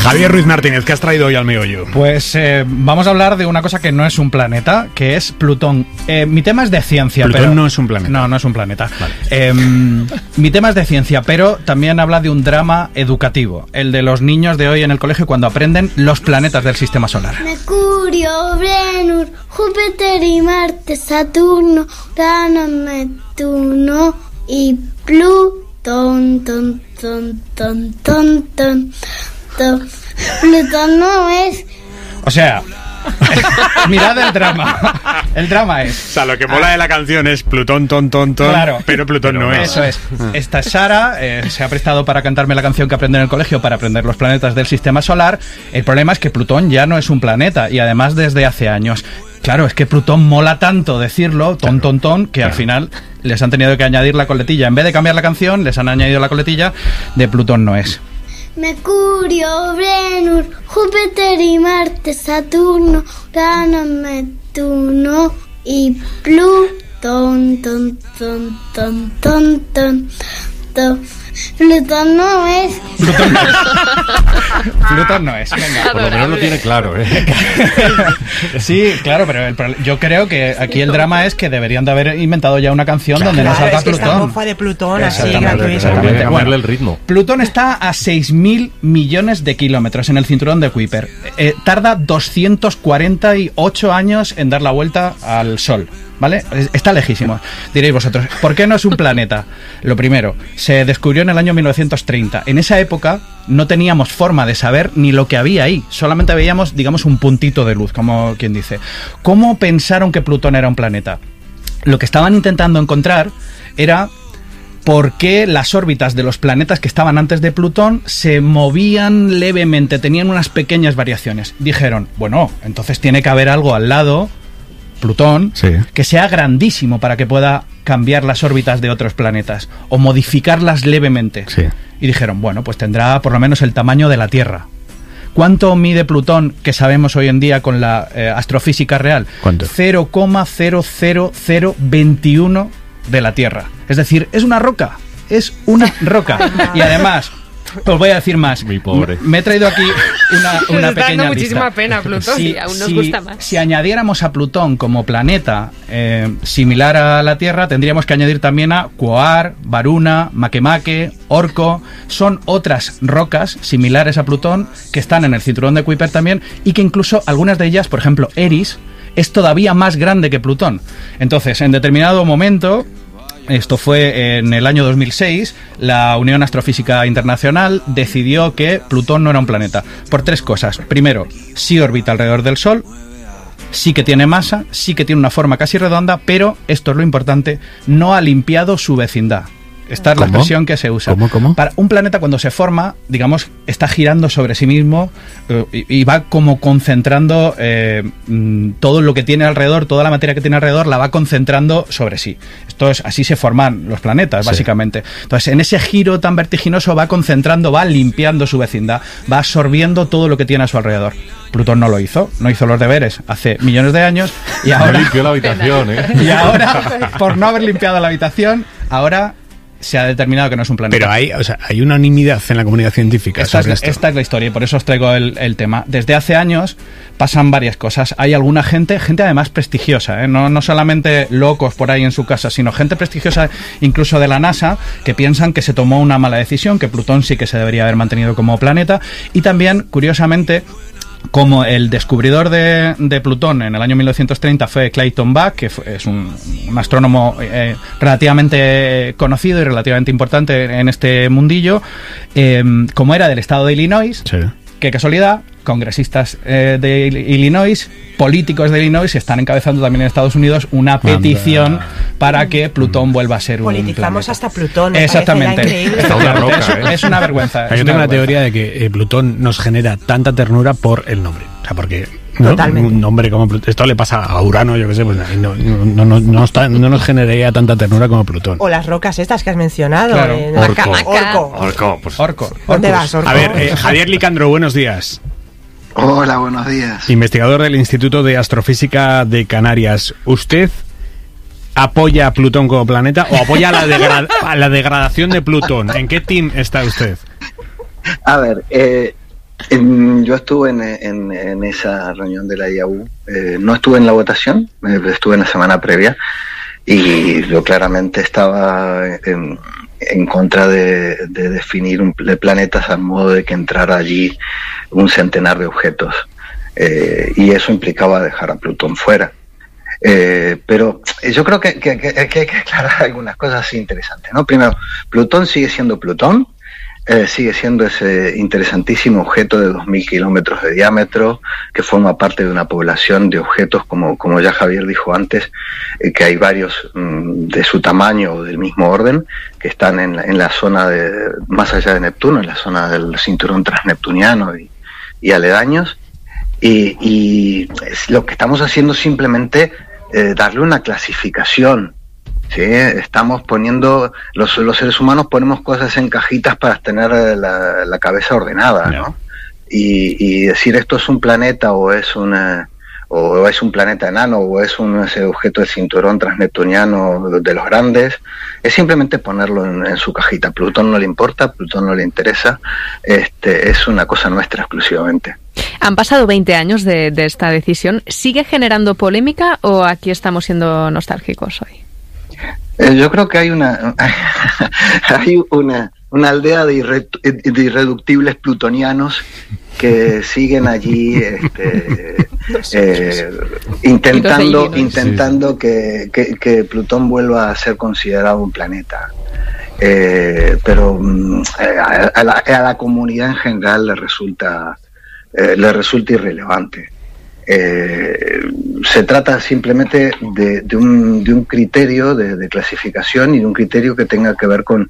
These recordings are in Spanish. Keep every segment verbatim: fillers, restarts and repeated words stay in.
Javier Ruiz Martínez, ¿qué has traído hoy al meollo? Pues eh, vamos a hablar de una cosa que no es un planeta, que es Plutón. Eh, mi tema es de ciencia, Plutón pero... no es un planeta. No, no es un planeta. Vale. Eh, mi tema es de ciencia, pero también habla de un drama educativo, el de los niños de hoy en el colegio cuando aprenden los planetas del sistema solar. Mercurio, Venus, Júpiter y Marte, Saturno, Urano, Neptuno y Plutón, ton, ton, ton, ton, ton, ton. Plutón no es... O sea, mirad el drama. El drama es... O sea, lo que mola de la canción es Plutón, ton, ton, ton, Claro. pero Plutón Pero no es. Eso es. Esta Sara eh, se ha prestado para cantarme la canción que aprende en el colegio para aprender los planetas del sistema solar. El problema es que Plutón ya no es un planeta y además desde hace años. Claro, es que Plutón mola tanto decirlo, ton, ton, ton, que al final les han tenido que añadir la coletilla. En vez de cambiar la canción, les han añadido la coletilla de Plutón no es. Mercurio, Venus, Júpiter y Marte, Saturno, Urano, Neptuno y Plutón, ton, ton, ton, ton, ton, ton. Plutón no es... Plutón no es. Plutón no es. Venga. Por lo menos lo tiene claro, ¿eh? Sí, claro, pero el pro- yo creo que aquí el drama es que deberían de haber inventado ya una canción donde no Claro, salga es que esta Plutón. mofa de Plutón así Exactamente, gratuita. exactamente. Hay que cambiarle Bueno, el ritmo. Plutón está a seis mil millones de kilómetros en el cinturón de Kuiper. Eh, tarda doscientos cuarenta y ocho años en dar la vuelta al Sol, ¿vale? Es- Está lejísimo. Diréis vosotros, ¿por qué no es un planeta? Lo primero, se descubrió en el año mil novecientos treinta. En esa época no teníamos forma de saber ni lo que había ahí. Solamente veíamos, digamos, un puntito de luz, como quien dice. ¿Cómo pensaron que Plutón era un planeta? Lo que estaban intentando encontrar era por qué las órbitas de los planetas que estaban antes de Plutón se movían levemente, tenían unas pequeñas variaciones. Dijeron, bueno, entonces tiene que haber algo al lado, Plutón, Sí. que sea grandísimo para que pueda cambiar las órbitas de otros planetas o modificarlas levemente. Sí. Y dijeron, bueno, pues tendrá por lo menos el tamaño de la Tierra. ¿Cuánto mide Plutón que sabemos hoy en día con la eh, astrofísica real? ¿Cuánto? cero coma cero cero cero veintiuno de la Tierra. Es decir, es una roca. Es una roca. Y además, os voy a decir más. Mi pobre. Me he traído aquí una, Nos una está pequeña dando muchísima lista. pena Plutón y aún nos si- gusta más. Si añadiéramos a Plutón como planeta eh, similar a la Tierra, tendríamos que añadir también a Quoar, Varuna, Makemake, Orco. Son otras rocas similares a Plutón que están en el cinturón de Kuiper también y que incluso algunas de ellas, por ejemplo, Eris, es todavía más grande que Plutón. Entonces, en determinado momento... Esto fue en el año dos mil seis, la Unión Astrofísica Internacional decidió que Plutón no era un planeta, por tres cosas. Primero, sí orbita alrededor del Sol, sí que tiene masa, sí que tiene una forma casi redonda, pero, esto es lo importante, no ha limpiado su vecindad. Esta es la ¿Cómo? expresión que se usa. ¿Cómo, cómo? Para un planeta cuando se forma, digamos, está girando sobre sí mismo eh, y, y va como concentrando eh, mm, todo lo que tiene alrededor, toda la materia que tiene alrededor, la va concentrando sobre sí. Esto es, así se forman los planetas, Sí. básicamente. Entonces, en ese giro tan vertiginoso va concentrando, va limpiando su vecindad, va absorbiendo todo lo que tiene a su alrededor. Plutón no lo hizo, no hizo los deberes hace millones de años y No ahora... limpió la habitación, ¿eh? Y ahora, por no haber limpiado la habitación, ahora se ha determinado que no es un planeta. Pero hay, o sea, hay unanimidad en la comunidad científica Esta es, sobre la, esto. esta es la historia y por eso os traigo el, el tema. Desde hace años pasan varias cosas. Hay alguna gente, gente además prestigiosa, ¿eh? no, no solamente locos por ahí en su casa, sino gente prestigiosa incluso de la NASA que piensan que se tomó una mala decisión, que Plutón sí que se debería haber mantenido como planeta. Y también, curiosamente, como el descubridor de, de Plutón en el año mil novecientos treinta fue Clayton Buck, que fue- es un, un astrónomo eh, relativamente conocido y relativamente importante en este mundillo, eh, como era del estado de Illinois, Sí. qué casualidad, congresistas eh, de Il- Illinois, políticos de Illinois están encabezando también en Estados Unidos una petición para que Plutón vuelva a ser un Politizamos planeta. hasta Plutón. Me Exactamente. parece ya increíble. Está una roca, es, ¿eh? es una vergüenza. es Yo una tengo una vergüenza. teoría de que eh, Plutón nos genera tanta ternura por el nombre. O sea, porque ¿no? Totalmente. un nombre como Plutón, esto le pasa a Urano, yo qué sé, pues no, no, no, no, no está- no nos generaría tanta ternura como Plutón. O las rocas estas que has mencionado. Claro. en- Orco. Orco. Orco, pues, Orco. ¿Dónde Orcus. vas, Orco? A ver, eh, Javier Licandro, buenos días. Hola, buenos días. Investigador del Instituto de Astrofísica de Canarias. ¿Usted apoya a Plutón como planeta o apoya la, degra- a la degradación de Plutón? ¿En qué team está usted? A ver, eh, En, yo estuve en, en, en esa reunión de la I A U, eh, no estuve en la votación, eh, estuve en la semana previa y yo claramente estaba en, en contra de, de definir un, de planetas al modo de que entrara allí un centenar de objetos, eh, y eso implicaba dejar a Plutón fuera. Eh, pero yo creo que, que, que, que hay que aclarar algunas cosas interesantes, ¿no? Primero, Plutón sigue siendo Plutón. Eh, sigue siendo ese interesantísimo objeto de dos mil kilómetros de diámetro que forma parte de una población de objetos, como, como ya Javier dijo antes, eh, que hay varios mmm, de su tamaño o del mismo orden que están en la, en la zona de, más allá de Neptuno, en la zona del cinturón transneptuniano y, y aledaños, y, y lo que estamos haciendo es simplemente eh, darle una clasificación. Sí, estamos poniendo, los, los seres humanos ponemos cosas en cajitas para tener la, la cabeza ordenada, ¿no? Y, y decir esto es un planeta o es una, o es un planeta enano o es un ese objeto del cinturón transneptuniano de los grandes, es simplemente ponerlo en, en su cajita. Plutón no le importa, Plutón no le interesa, este es una cosa nuestra exclusivamente. Han pasado veinte años de, de esta decisión. ¿Sigue generando polémica o aquí estamos siendo nostálgicos hoy? Eh, yo creo que hay una hay una una aldea de, irre, de irreductibles plutonianos que siguen allí este, eh, intentando intentando que, que, que Plutón vuelva a ser considerado un planeta, eh, pero a, a, la, a la comunidad en general le resulta eh, le resulta irrelevante. Eh, se trata simplemente de, de, un, de un criterio de, de clasificación y de un criterio que tenga que ver con,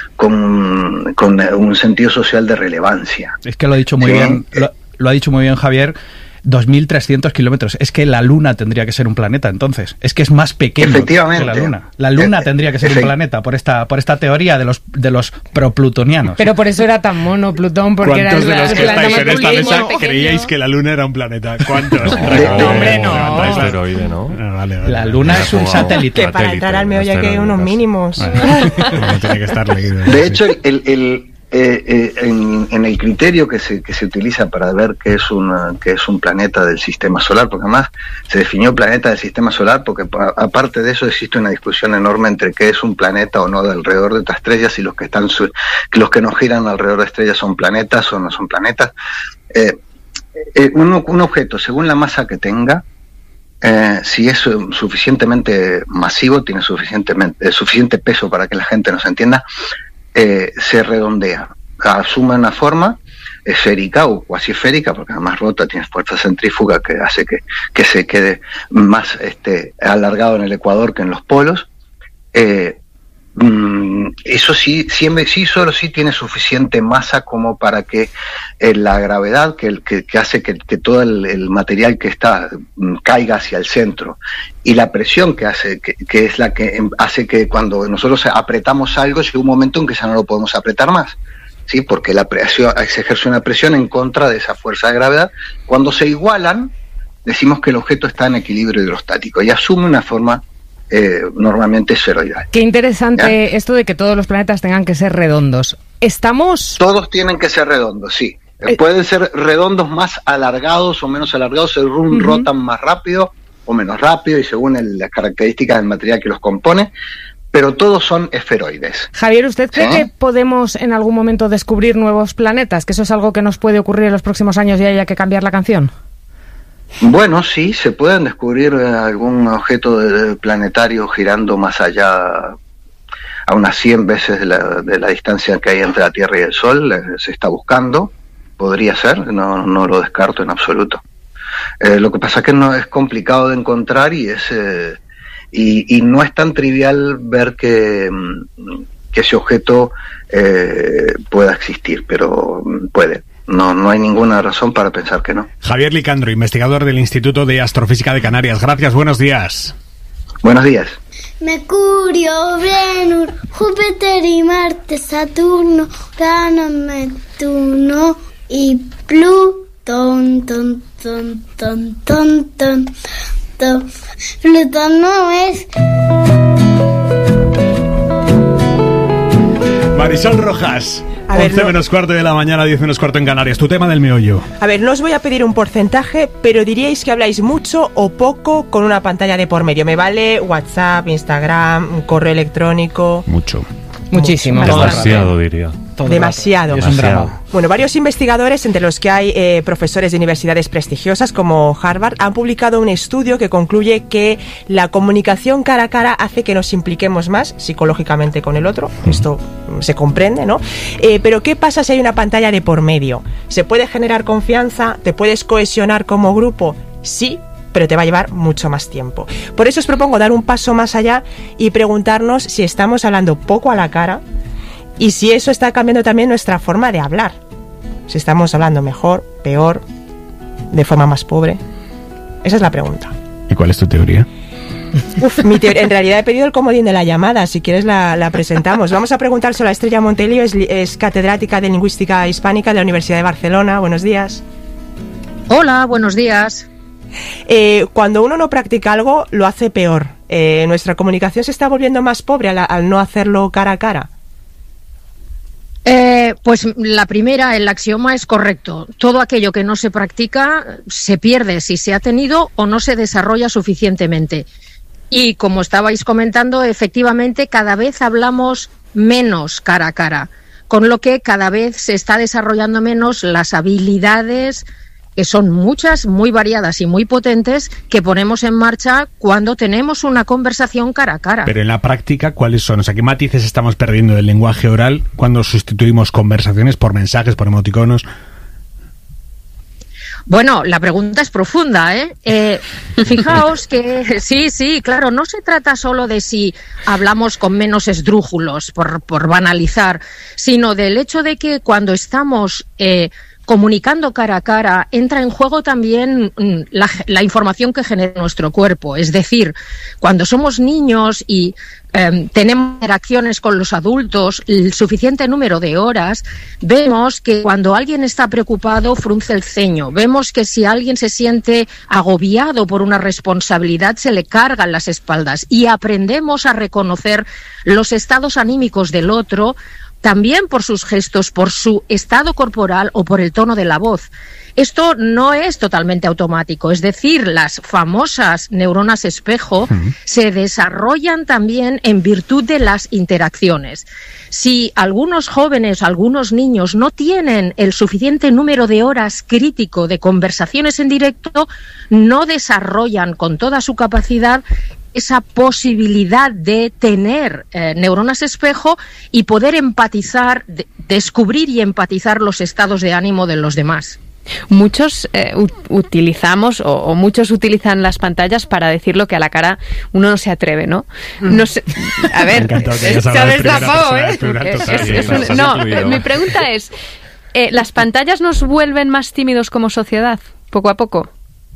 con, con un sentido social de relevancia. Es que lo ha dicho muy ¿Sí? bien, lo, lo ha dicho muy bien Javier. dos mil trescientos kilómetros. Es que la Luna tendría que ser un planeta, entonces. Es que es más pequeño que la Luna. La Luna tendría que ser un planeta por esta por esta teoría de los de los proplutonianos. Pero por eso era tan mono Plutón, porque era ¿Cuántos el, de los que el estáis en esta mesa pequeño. creíais que la Luna era un planeta? ¿Cuántos? No, hombre, no. Un asteroide, ¿no? Ah, vale, vale. La Luna es un satélite. Que para entrar al meollo hay que unos mínimos. Bueno, tiene que estar leído. De hecho, el, el, el Eh, eh, en, en el criterio que se que se utiliza para ver qué es una, qué es un planeta del sistema solar, porque además se definió planeta del sistema solar porque a, aparte de eso existe una discusión enorme entre qué es un planeta o no de alrededor de otras estrellas y los que están su, los que nos giran alrededor de estrellas son planetas o no son planetas. Eh, eh, un, un objeto según la masa que tenga, Eh, si es suficientemente masivo, tiene suficientemente, eh, suficiente peso para que la gente nos entienda, eh, se redondea, asume una forma esférica o cuasi esférica, porque además rota, tiene fuerza centrífuga que hace que, que se quede más este, alargado en el ecuador que en los polos. Eh, Eso sí, siempre, sí, solo sí tiene suficiente masa como para que eh, la gravedad que, que, que hace que, que todo el, el material que está um, caiga hacia el centro, y la presión que hace, que, que es la que hace que cuando nosotros apretamos algo llega un momento en que ya no lo podemos apretar más, ¿sí? Porque la presión, se ejerce una presión en contra de esa fuerza de gravedad. Cuando se igualan, decimos que el objeto está en equilibrio hidrostático y asume una forma Eh, normalmente esferoidal. Qué interesante, ¿ya? Esto de que todos los planetas tengan que ser redondos. ¿Estamos...? Todos tienen que ser redondos, sí. Eh, Pueden ser redondos más alargados o menos alargados, se uh-huh. rotan más rápido o menos rápido y según el, las características del material que los compone, pero todos son esferoides. Javier, ¿usted cree ¿Sí? que podemos en algún momento descubrir nuevos planetas? ¿Que eso es algo que nos puede ocurrir en los próximos años y haya que cambiar la canción? Bueno, sí, se pueden descubrir eh, algún objeto de, de planetario girando más allá, a unas cien veces de la, de la distancia que hay entre la Tierra y el Sol, eh, se está buscando, podría ser, no, no lo descarto en absoluto. Eh, lo que pasa es que no es complicado de encontrar y es eh, y, y no es tan trivial ver que, que ese objeto eh, pueda existir, pero puede. No, no hay ninguna razón para pensar que no. Javier Licandro, investigador del Instituto de Astrofísica de Canarias. Gracias, buenos días. Buenos días. Mercurio, Venus, Júpiter y Marte, Saturno, Urano, Neptuno y Plutón. Ton, ton, ton, ton, ton, ton. Plutón no es... Marisol Rojas. A ver, once no- menos cuarto de la mañana, diez menos cuarto en Canarias. Tu tema del meollo. A ver, no os voy a pedir un porcentaje, pero diríais que habláis mucho o poco con una pantalla de por medio. Me vale WhatsApp, Instagram, correo electrónico. Mucho. Muchísimo. Mucho. Demasiado, diría. Todo el Demasiado. rato. Y es un Demasiado. drama. Bueno, varios investigadores, entre los que hay eh, profesores de universidades prestigiosas como Harvard, han publicado un estudio que concluye que la comunicación cara a cara hace que nos impliquemos más psicológicamente con el otro. Esto mm, se comprende, ¿no? Eh, pero ¿qué pasa si hay una pantalla de por medio? ¿Se puede generar confianza? ¿Te puedes cohesionar como grupo? Sí, pero te va a llevar mucho más tiempo. Por eso os propongo dar un paso más allá y preguntarnos si estamos hablando poco a la cara y si eso está cambiando también nuestra forma de hablar. Si estamos hablando mejor, peor, de forma más pobre. Esa es la pregunta. ¿Y cuál es tu teoría? Uf, mi teoría, en realidad he pedido el comodín de la llamada, si quieres la, la presentamos. Vamos a preguntárselo a Estrella Montelio, es, li- es catedrática de Lingüística Hispánica de la Universidad de Barcelona. Buenos días. Hola, buenos días. Eh, cuando uno no practica algo, lo hace peor. Eh, nuestra comunicación se está volviendo más pobre al, al no hacerlo cara a cara. Eh, pues la primera, el axioma es correcto. Todo aquello que no se practica se pierde si se ha tenido o no se desarrolla suficientemente. Y como estabais comentando, efectivamente cada vez hablamos menos cara a cara, con lo que cada vez se está desarrollando menos las habilidades, que son muchas, muy variadas y muy potentes, que ponemos en marcha cuando tenemos una conversación cara a cara. Pero en la práctica, ¿cuáles son? O sea, ¿qué matices estamos perdiendo del lenguaje oral cuando sustituimos conversaciones por mensajes, por emoticonos? Bueno, la pregunta es profunda, ¿eh? eh fijaos que sí, sí, claro, no se trata solo de si hablamos con menos esdrújulos, por, por banalizar, sino del hecho de que cuando estamos eh, comunicando cara a cara, entra en juego también mm, la, la información que genera nuestro cuerpo. Es decir, cuando somos niños y eh, tenemos interacciones con los adultos, el suficiente número de horas, vemos que cuando alguien está preocupado, frunce el ceño. Vemos que si alguien se siente agobiado por una responsabilidad, se le cargan las espaldas. Y aprendemos a reconocer los estados anímicos del otro, también por sus gestos, por su estado corporal o por el tono de la voz. Esto no es totalmente automático, es decir, las famosas neuronas espejo uh-huh. se desarrollan también en virtud de las interacciones. Si algunos jóvenes, algunos niños no tienen el suficiente número de horas crítico de conversaciones en directo, no desarrollan con toda su capacidad esa posibilidad de tener eh, neuronas espejo y poder empatizar, de, descubrir y empatizar los estados de ánimo de los demás. Muchos eh, utilizamos o, o muchos utilizan las pantallas para decir lo que a la cara uno no se atreve, ¿no? No sé, a ver, se ha destapado, ¿eh? Es, es un, no, mi pregunta es, eh, ¿las pantallas nos vuelven más tímidos como sociedad, poco a poco?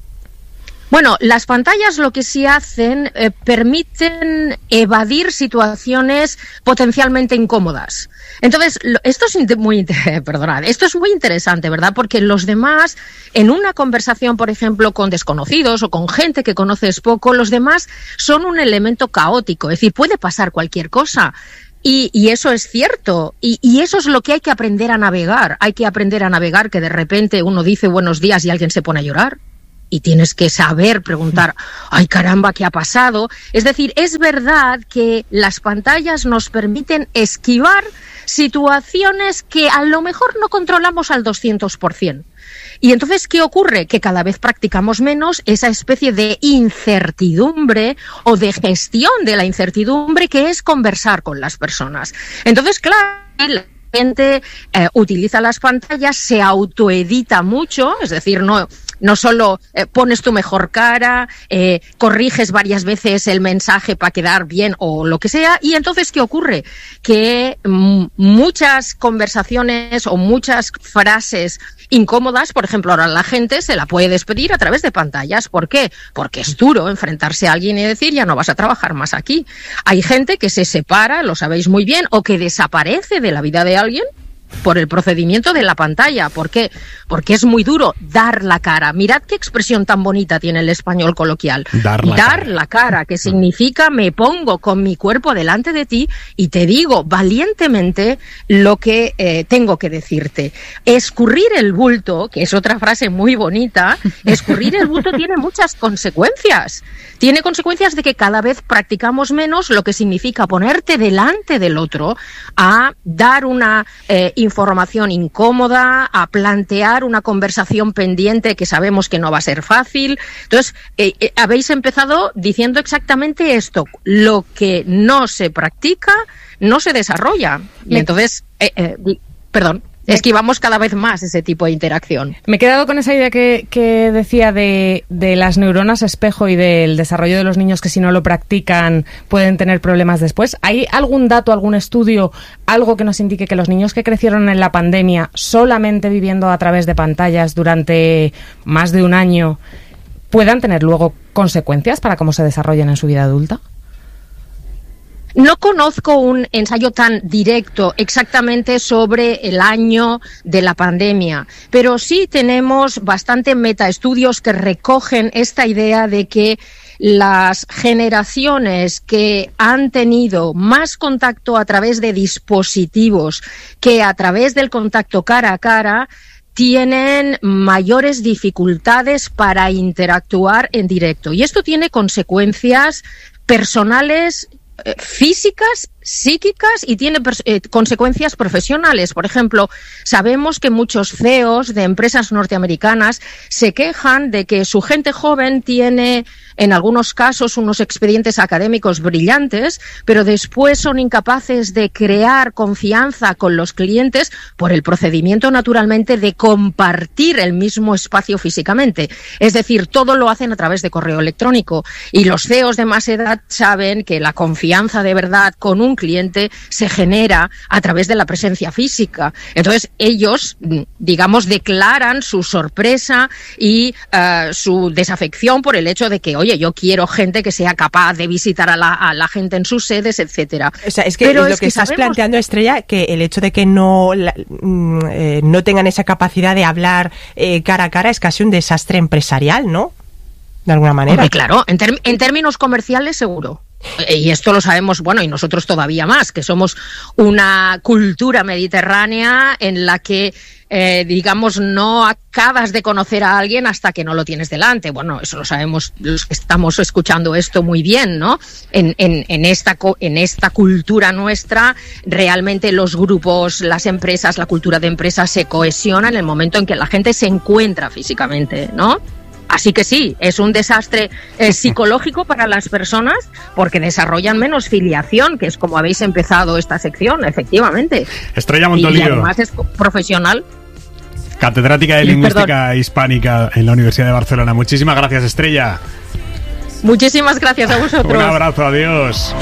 Bueno, las pantallas lo que sí hacen, eh, permiten evadir situaciones potencialmente incómodas. Entonces, lo, esto es muy, perdonad, esto es muy interesante, ¿verdad? Porque los demás, en una conversación, por ejemplo, con desconocidos o con gente que conoces poco, los demás son un elemento caótico, es decir, puede pasar cualquier cosa. Y, y eso es cierto, y, y eso es lo que hay que aprender a navegar. Hay que aprender a navegar que de repente uno dice buenos días y alguien se pone a llorar. Y tienes que saber preguntar, ay caramba, ¿qué ha pasado? Es decir, es verdad que las pantallas nos permiten esquivar situaciones que a lo mejor no controlamos al doscientos por ciento. Y entonces, ¿qué ocurre? Que cada vez practicamos menos esa especie de incertidumbre o de gestión de la incertidumbre que es conversar con las personas. Entonces, claro, la gente eh, utiliza las pantallas, se autoedita mucho, es decir, no... No solo eh, pones tu mejor cara, eh, corriges varias veces el mensaje para quedar bien o lo que sea, y entonces, ¿qué ocurre? Que m- muchas conversaciones o muchas frases incómodas, por ejemplo, ahora la gente se la puede despedir a través de pantallas. ¿Por qué? Porque es duro enfrentarse a alguien y decir, ya no vas a trabajar más aquí. Hay gente que se separa, lo sabéis muy bien, o que desaparece de la vida de alguien, por el procedimiento de la pantalla. ¿Por qué? Porque es muy duro dar la cara. Mirad qué expresión tan bonita tiene el español coloquial. Dar la dar cara. la cara, que significa me pongo con mi cuerpo delante de ti y te digo valientemente lo que eh, tengo que decirte. Escurrir el bulto, que es otra frase muy bonita, escurrir el bulto tiene muchas consecuencias. Tiene consecuencias de que cada vez practicamos menos, lo que significa ponerte delante del otro a dar una eh, información incómoda, a plantear una conversación pendiente que sabemos que no va a ser fácil. Entonces, eh, eh, habéis empezado diciendo exactamente esto. Lo que no se practica no se desarrolla. Y Me... entonces, eh, eh, di, perdón. Esquivamos cada vez más ese tipo de interacción. Me he quedado con esa idea que, que decía de, de las neuronas espejo y del desarrollo de los niños que si no lo practican pueden tener problemas después. ¿Hay algún dato, algún estudio, algo que nos indique que los niños que crecieron en la pandemia solamente viviendo a través de pantallas durante más de un año puedan tener luego consecuencias para cómo se desarrollan en su vida adulta? No conozco un ensayo tan directo exactamente sobre el año de la pandemia, pero sí tenemos bastante metaestudios que recogen esta idea de que las generaciones que han tenido más contacto a través de dispositivos que a través del contacto cara a cara tienen mayores dificultades para interactuar en directo. Y esto tiene consecuencias personales, físicas, psíquicas y tiene eh, consecuencias profesionales. Por ejemplo, sabemos que muchos C E Os de empresas norteamericanas se quejan de que su gente joven tiene, en algunos casos, unos expedientes académicos brillantes, pero después son incapaces de crear confianza con los clientes por el procedimiento, naturalmente, de compartir el mismo espacio físicamente. Es decir, todo lo hacen a través de correo electrónico. Y los C E Os de más edad saben que la confianza de verdad con un cliente se genera a través de la presencia física. Entonces, ellos, digamos, declaran su sorpresa y uh, su desafección por el hecho de que, oye, yo quiero gente que sea capaz de visitar a la, a la gente en sus sedes, etcétera. O sea, es que Pero lo es que, que estás sabemos... planteando, Estrella, que el hecho de que no, la, eh, no tengan esa capacidad de hablar eh, cara a cara es casi un desastre empresarial, ¿no? De alguna manera. Hombre, claro, en, ter- en términos comerciales seguro. Y esto lo sabemos, bueno, y nosotros todavía más, que somos una cultura mediterránea en la que, eh, digamos, no acabas de conocer a alguien hasta que no lo tienes delante. Bueno, eso lo sabemos los que estamos escuchando esto muy bien, ¿no? En, en, en, esta, en esta cultura nuestra, realmente los grupos, las empresas, la cultura de empresas se cohesiona en el momento en que la gente se encuentra físicamente, ¿no? Así que sí, es un desastre eh, psicológico para las personas porque desarrollan menos filiación, que es como habéis empezado esta sección, efectivamente. Estrella Montoliu. Y además es profesional. Catedrática de Lingüística Perdón. Hispánica en la Universidad de Barcelona. Muchísimas gracias, Estrella. Muchísimas gracias a vosotros. Un abrazo, adiós.